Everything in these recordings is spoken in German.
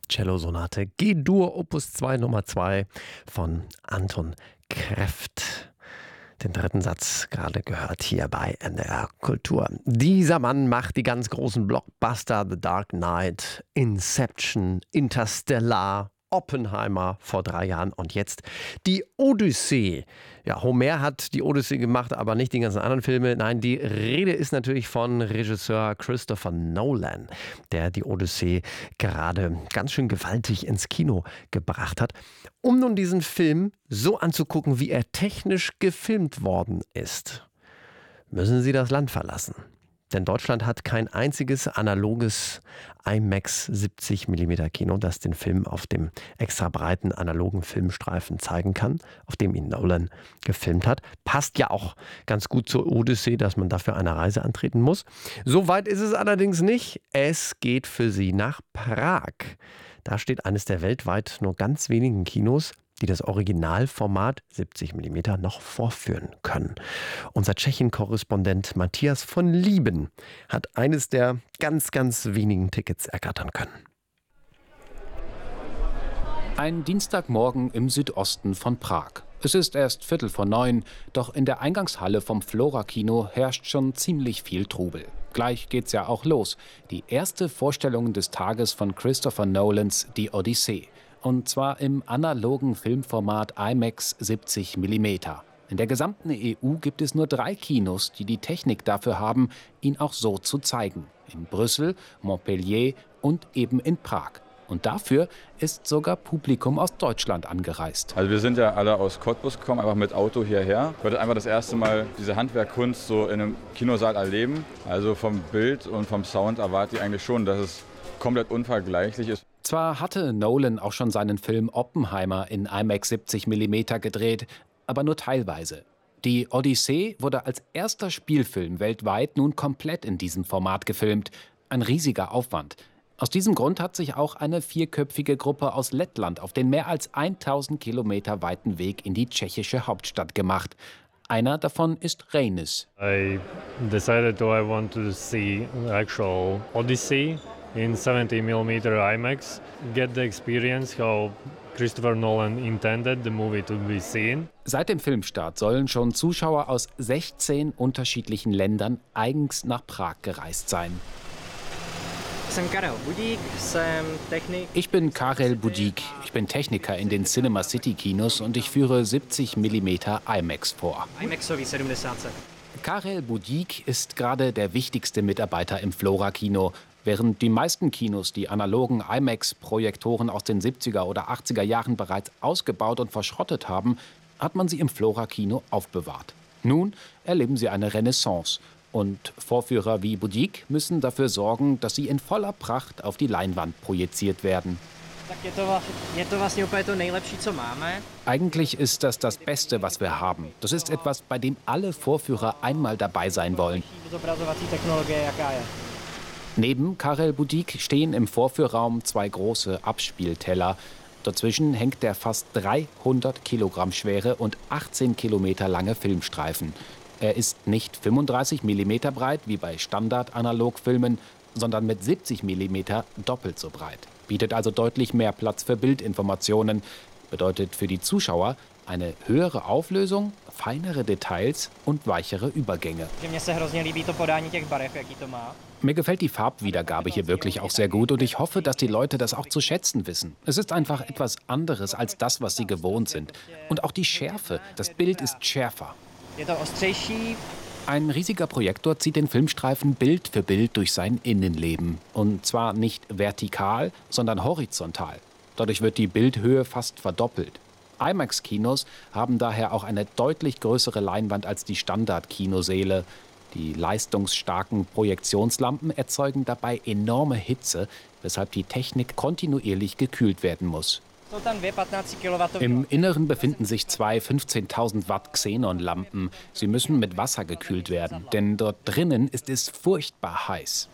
Cellosonate G-Dur Opus 2 Nummer 2 von Anton Krefft. Den dritten Satz gerade gehört hier bei NDR Kultur. Dieser Mann macht die ganz großen Blockbuster The Dark Knight, Inception, Interstellar, Oppenheimer vor 3 Jahren und jetzt die Odyssee. Ja, Homer hat die Odyssee gemacht, aber nicht die ganzen anderen Filme. Nein, die Rede ist natürlich von Regisseur Christopher Nolan, der die Odyssee gerade ganz schön gewaltig ins Kino gebracht hat. Um nun diesen Film so anzugucken, wie er technisch gefilmt worden ist, müssen Sie das Land verlassen. Denn Deutschland hat kein einziges analoges IMAX 70 mm Kino, das den Film auf dem extra breiten analogen Filmstreifen zeigen kann, auf dem ihn Nolan gefilmt hat. Passt ja auch ganz gut zur Odyssee, dass man dafür eine Reise antreten muss. So weit ist es allerdings nicht. Es geht für Sie nach Prag. Da steht eines der weltweit nur ganz wenigen Kinos, die das Originalformat 70 mm noch vorführen können. Unser Tschechien-Korrespondent Matthias von Lieben hat eines der ganz wenigen Tickets ergattern können. Ein Dienstagmorgen im Südosten von Prag. Es ist erst 8:45, doch in der Eingangshalle vom Flora-Kino herrscht schon ziemlich viel Trubel. Gleich geht's ja auch los. Die erste Vorstellung des Tages von Christopher Nolans Die Odyssee. Und zwar im analogen Filmformat IMAX 70 mm. In der gesamten EU gibt es nur 3 Kinos, die die Technik dafür haben, ihn auch so zu zeigen. In Brüssel, Montpellier und eben in Prag. Und dafür ist sogar Publikum aus Deutschland angereist. Also wir sind ja alle aus Cottbus gekommen, einfach mit Auto hierher. Ich wollte einfach das erste Mal diese Handwerkkunst so in einem Kinosaal erleben. Also vom Bild und vom Sound erwarte ich eigentlich schon, dass es komplett unvergleichlich ist. Zwar hatte Nolan auch schon seinen Film Oppenheimer in IMAX 70 mm gedreht, aber nur teilweise. Die Odyssee wurde als erster Spielfilm weltweit nun komplett in diesem Format gefilmt. Ein riesiger Aufwand. Aus diesem Grund hat sich auch eine 4-köpfige Gruppe aus Lettland auf den mehr als 1000 Kilometer weiten Weg in die tschechische Hauptstadt gemacht. Einer davon ist Reinis. I decided I want to see actual Odyssey in 70 mm IMAX, get the experience how Christopher Nolan intended the movie to be seen. Seit dem Filmstart sollen schon Zuschauer aus 16 unterschiedlichen Ländern eigens nach Prag gereist sein. Ich bin Karel Budík. Ich bin Techniker in den Cinema City Kinos und ich führe 70 mm IMAX vor. Karel Budík ist gerade der wichtigste Mitarbeiter im Flora-Kino. Während die meisten Kinos die analogen IMAX-Projektoren aus den 70er oder 80er Jahren bereits ausgebaut und verschrottet haben, hat man sie im Flora-Kino aufbewahrt. Nun erleben sie eine Renaissance. Und Vorführer wie Budík müssen dafür sorgen, dass sie in voller Pracht auf die Leinwand projiziert werden. Eigentlich ist das das Beste, was wir haben. Das ist etwas, bei dem alle Vorführer einmal dabei sein wollen. Neben Karel Budík stehen im Vorführraum 2 große Abspielteller. Dazwischen hängt der fast 300 Kilogramm schwere und 18 Kilometer lange Filmstreifen. Er ist nicht 35 mm breit wie bei Standard-Analogfilmen, sondern mit 70 mm doppelt so breit. Bietet also deutlich mehr Platz für Bildinformationen. Bedeutet für die Zuschauer eine höhere Auflösung, feinere Details und weichere Übergänge. Mir gefällt die Farbwiedergabe hier wirklich auch sehr gut und ich hoffe, dass die Leute das auch zu schätzen wissen. Es ist einfach etwas anderes als das, was sie gewohnt sind. Und auch die Schärfe, das Bild ist schärfer. Ein riesiger Projektor zieht den Filmstreifen Bild für Bild durch sein Innenleben. Und zwar nicht vertikal, sondern horizontal. Dadurch wird die Bildhöhe fast verdoppelt. IMAX-Kinos haben daher auch eine deutlich größere Leinwand als die Standard-Kinosäle. Die leistungsstarken Projektionslampen erzeugen dabei enorme Hitze, weshalb die Technik kontinuierlich gekühlt werden muss. Im Inneren befinden sich 2 15.000 Watt Xenon-Lampen. Sie müssen mit Wasser gekühlt werden, denn dort drinnen ist es furchtbar heiß.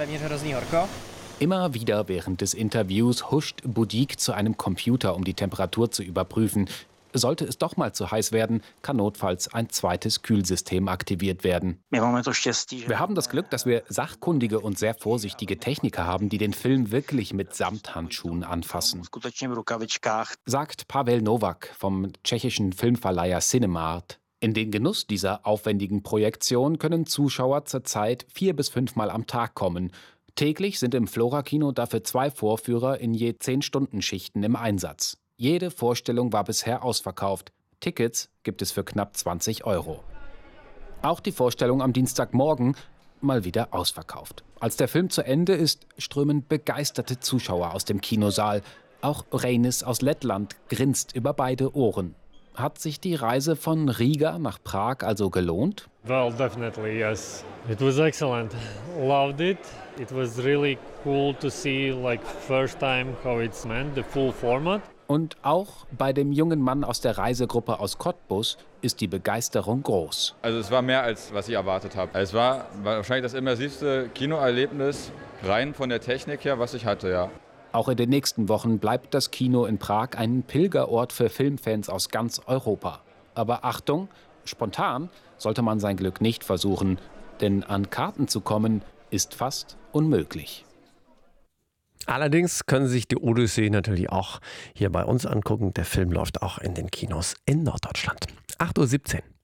Immer wieder während des Interviews huscht Budík zu einem Computer, um die Temperatur zu überprüfen. Sollte es doch mal zu heiß werden, kann notfalls ein zweites Kühlsystem aktiviert werden. Wir haben das Glück, dass wir sachkundige und sehr vorsichtige Techniker haben, die den Film wirklich mit Samthandschuhen anfassen, sagt Pavel Nowak vom tschechischen Filmverleiher Cinemart. In den Genuss dieser aufwendigen Projektion können Zuschauer zurzeit 4 bis 5 Mal am Tag kommen. Täglich sind im Flora-Kino dafür 2 Vorführer in je 10-Stunden-Schichten im Einsatz. Jede Vorstellung war bisher ausverkauft. Tickets gibt es für knapp 20 €. Auch die Vorstellung am Dienstagmorgen mal wieder ausverkauft. Als der Film zu Ende ist, strömen begeisterte Zuschauer aus dem Kinosaal. Auch Reinis aus Lettland grinst über beide Ohren. Hat sich die Reise von Riga nach Prag also gelohnt? Well, definitely, yes. It was excellent. Loved it. It was really cool to see, like, first time how it's meant, the full format. Und auch bei dem jungen Mann aus der Reisegruppe aus Cottbus ist die Begeisterung groß. Also es war mehr, als was ich erwartet habe. Es war wahrscheinlich das immersivste Kinoerlebnis, rein von der Technik her, was ich hatte, ja. Auch in den nächsten Wochen bleibt das Kino in Prag ein Pilgerort für Filmfans aus ganz Europa. Aber Achtung, spontan sollte man sein Glück nicht versuchen, denn an Karten zu kommen ist fast unmöglich. Allerdings können Sie sich die Odyssee natürlich auch hier bei uns angucken. Der Film läuft auch in den Kinos in Norddeutschland. 8:17 Uhr.